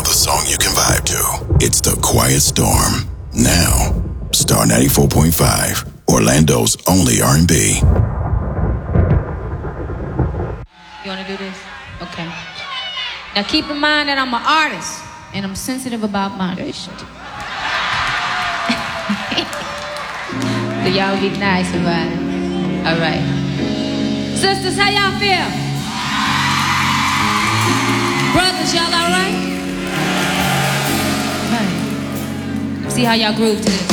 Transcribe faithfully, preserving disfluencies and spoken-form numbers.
another song you can vibe to. It's The Quiet Storm. Now, Star ninety-four point five, Orlando's only R and B. You want to do this? Okay. Now keep in mind that I'm an artist, and I'm sensitive about my shit. So y'all be nice about it. All right. Sisters, how y'all feel? Brothers, y'all all right? All right. See how y'all groove to this.